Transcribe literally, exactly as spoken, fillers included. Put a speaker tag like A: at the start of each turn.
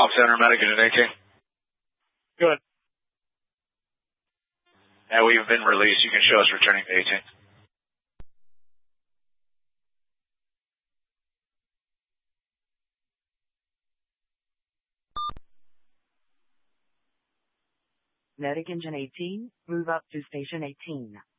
A: Center, Medic Engine eighteen.
B: Good.
A: And we've been released. You can show us returning to eighteen.
C: Medic Engine eighteen, move up to Station eighteen.